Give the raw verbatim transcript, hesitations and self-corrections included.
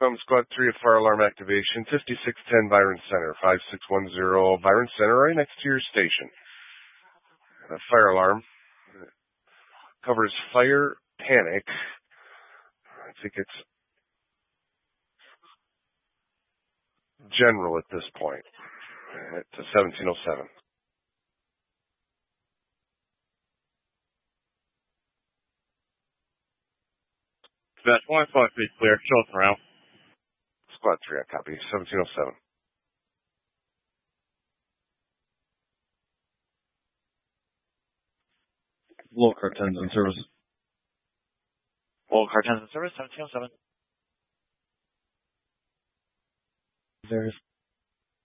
Um, Squad three at fire alarm activation, fifty-six ten Byron Center, five six one zero Byron Center, right next to your station. A fire alarm covers fire panic. I think it's general at this point. It's seventeen oh seven. That's one five feet clear. Show us around. Squad three, I copy. seventeen oh seven. Local car tens in service. Local car tens in service, seventeen oh seven. There's